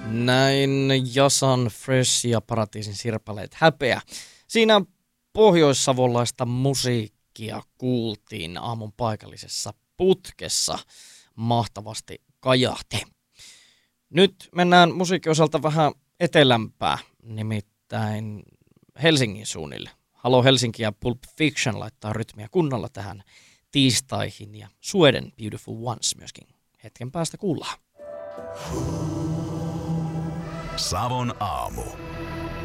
Näin Jasan, Fresh ja Paratiisin sirpaleet häpeä. Siinä pohjoissavolaista musiikkia kuultiin aamun paikallisessa putkessa. Mahtavasti kajahti. Nyt mennään musiikin osalta vähän etelämpää, nimittäin Helsingin suunnille. Halo Helsinki ja Pulp Fiction laittaa rytmiä kunnolla tähän tiistaihin ja Sweden Beautiful Ones myöskin hetken päästä kuullaan. Savon aamu.